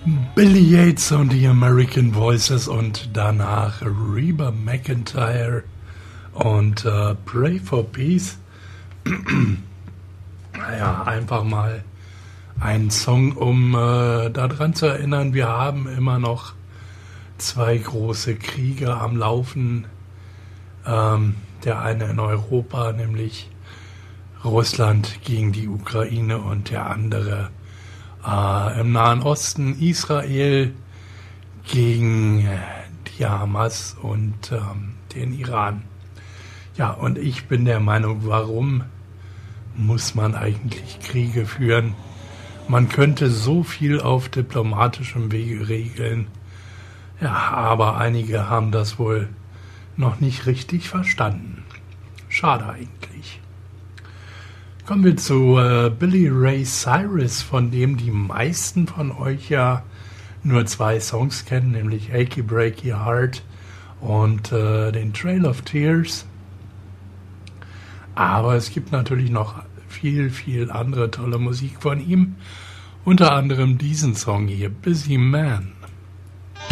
Billy Yates und die American Voices und danach Reba McEntire und Pray for Peace. Naja, einfach mal ein Song, um daran zu erinnern, wir haben immer noch zwei große Kriege am Laufen. Der eine in Europa, nämlich Russland gegen die Ukraine, und der andere im Nahen Osten, Israel gegen die Hamas und den Iran. Ja, und ich bin der Meinung, warum muss man eigentlich Kriege führen? Man könnte so viel auf diplomatischem Wege regeln. Ja, aber einige haben das wohl noch nicht richtig verstanden. Schade eigentlich. Kommen wir zu Billy Ray Cyrus, von dem die meisten von euch ja nur zwei Songs kennen, nämlich Achy Breaky Heart und den Trail of Tears. Aber es gibt natürlich noch viel, viel andere tolle Musik von ihm. Unter anderem diesen Song hier, Busy Man.